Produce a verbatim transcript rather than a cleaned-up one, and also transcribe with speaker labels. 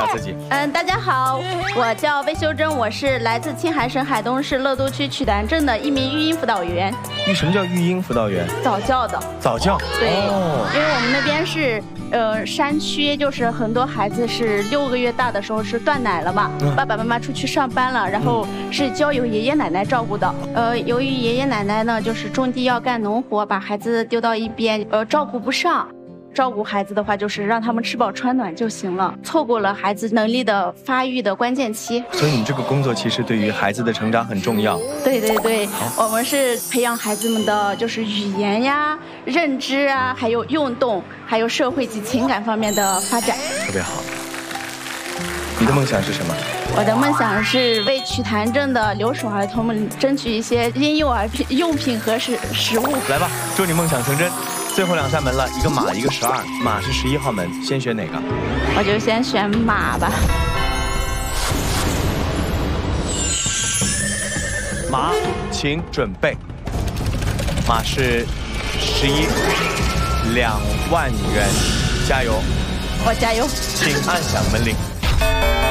Speaker 1: 自己。
Speaker 2: 嗯，大家好，我叫魏秀珍，我是来自青海省海东市乐都区曲潭镇的一名育婴辅导员。
Speaker 1: 你什么叫育婴辅导员？
Speaker 2: 早教的。
Speaker 1: 早教。
Speaker 2: 对，
Speaker 1: 哦、
Speaker 2: 因为我们那边是呃山区，就是很多孩子是六个月大的时候是断奶了嘛，嗯、爸爸妈妈出去上班了，然后是交由爷爷奶奶照顾的。呃，由于爷爷奶奶呢就是种地要干农活，把孩子丢到一边，呃照顾不上。照顾孩子的话，就是让他们吃饱穿暖就行了，错过了孩子能力的发育的关键期。
Speaker 1: 所以你这个工作其实对于孩子的成长很重要。
Speaker 2: 对对对，我们是培养孩子们的就是语言呀、认知啊，还有运动，还有社会及情感方面的发展。
Speaker 1: 特别好。你的梦想是什么？
Speaker 2: 我的梦想是为曲潭镇的留守儿童们争取一些婴幼儿品用品和食食物。
Speaker 1: 来吧，祝你梦想成真。最后两扇门了，一个马，一个十二。马是十一号门，先选哪个？
Speaker 2: 我就先选马吧。
Speaker 1: 马，请准备。马是十一，两万元，加油！
Speaker 2: 我加油。
Speaker 1: 请按响门铃。